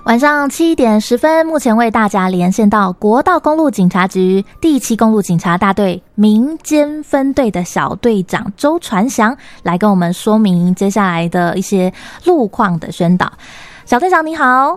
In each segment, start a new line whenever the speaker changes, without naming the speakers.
晚上7点10分，目前为大家连线到国道公路警察局第7公路警察大队民间分队的小队长周传祥，来跟我们说明接下来的一些路况的宣导。小队长你好。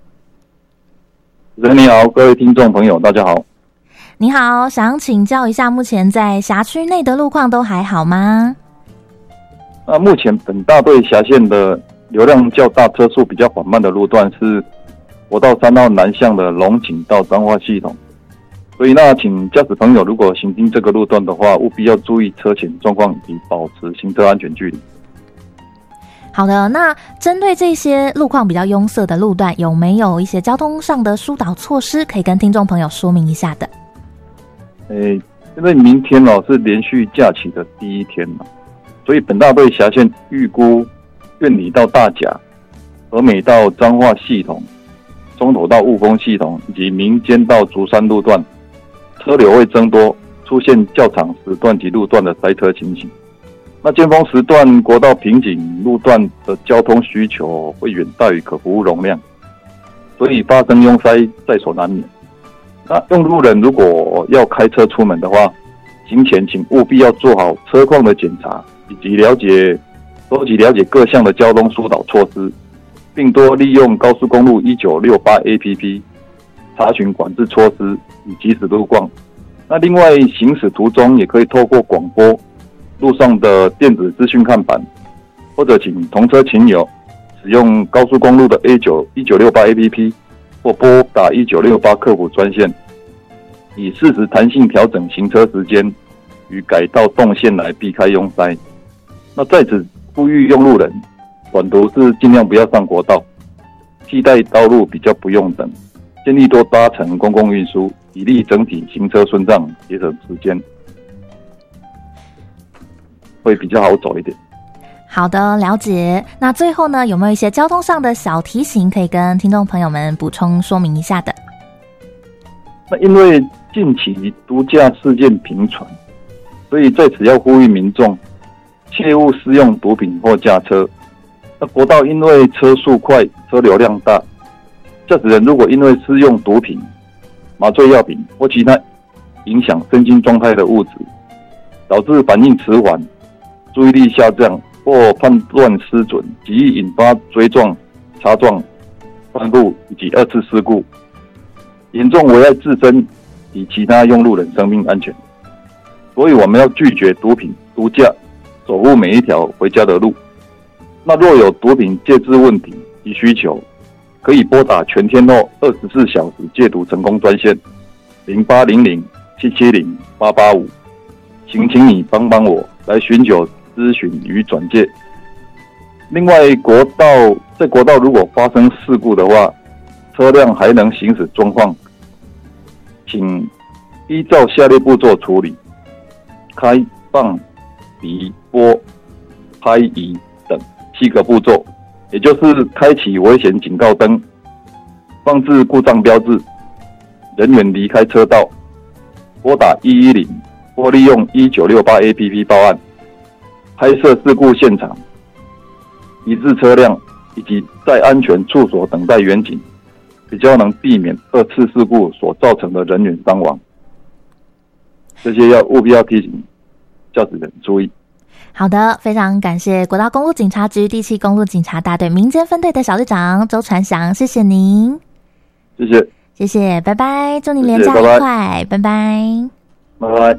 主持人你好，各位听众朋友大家好。
你好，想请教一下，目前在辖区内的路况都还好吗？
目前本大队辖线的流量较大、车速比较缓慢的路段是国道3号南向的龙井到彰化系统，所以请驾驶朋友如果行经这个路段的话，务必要注意车前状况以及保持行车安全距离。
好的，那针对这些路况比较拥塞的路段，有没有一些交通上的疏导措施可以跟听众朋友说明一下的？
因为明天是连续假期的第一天所以本大队辖线预估苑里到大甲、和美到彰化系统、中投到雾峰系统以及民间到竹山路段，车流会增多，出现较长时段及路段的塞车情形。那尖峰时段国道瓶颈路段的交通需求会远大于可服务容量，所以发生拥塞在所难免。那用路人如果要开车出门的话，行前请务必要做好车况的检查，以及收集了解各项的交通疏导措施，并多利用高速公路1968 APP 查询管制措施以及时路况。那另外行驶途中也可以透过广播、路上的电子资讯看板，或者请同车亲友使用高速公路的1968 APP 或拨打1968客服专线，以适时弹性调整行车时间与改道动线来避开拥塞。那在此呼吁用路人，短途是尽量不要上国道，替代道路比较不用等，建议多搭乘公共运输，以利整体行车顺畅，节省时间，会比较好走一点。
好的，了解。那最后呢，有没有一些交通上的小提醒可以跟听众朋友们补充说明一下的？
那因为近期毒驾事件频传，所以在此要呼吁民众切勿施用毒品或驾车。那国道因为车速快、车流量大，驾驶人如果因为施用毒品、麻醉药品或其他影响身心状态的物质，导致反应迟缓、注意力下降或判断失准，极易引发追撞、擦撞、翻覆以及2次事故，严重危害自身及其他用路人生命安全。所以我们要拒绝毒品、毒驾，守护每一条回家的路。那若有毒品戒治问题及需求，可以拨打全天候24小时戒毒成功专线0800-770-885，请你帮帮我来寻求咨询与转介。另外，在国道如果发生事故的话，车辆还能行驶状况，请依照下列步骤处理：开、放、离、拨、拍移等7个步骤，也就是开启危险警告灯、放置故障标志、人员离开车道、拨打110或利用1968 APP 报案、拍摄事故现场、移置车辆以及在安全处所等待员警，比较能避免2次事故所造成的人员伤亡。这些务必要提醒驾驶人注意。
好的，非常感谢国道公路警察局第7公路警察大队民间分队的小队长周传祥，谢谢您。
谢谢，
谢谢，拜拜，祝您连假愉快，拜拜，
拜拜。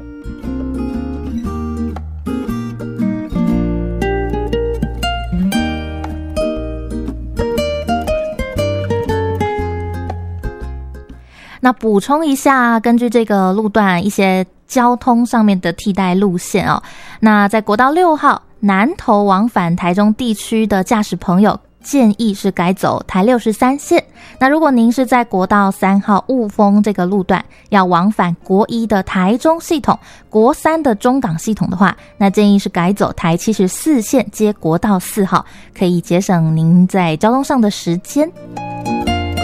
那补充一下，根据这个路段一些交通上面的替代路线哦。那在国道6号南投往返台中地区的驾驶朋友，建议是改走台63线。那如果您是在国道3号雾峰这个路段要往返国1的台中系统、国3的中港系统的话，那建议是改走台74线接国道4号，可以节省您在交通上的时间。